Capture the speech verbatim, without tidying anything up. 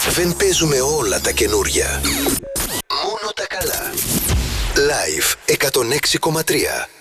Δεν παίζουμε όλα τα καινούρια. Μόνο τα καλά. Live εκατόν έξι κόμμα τρία.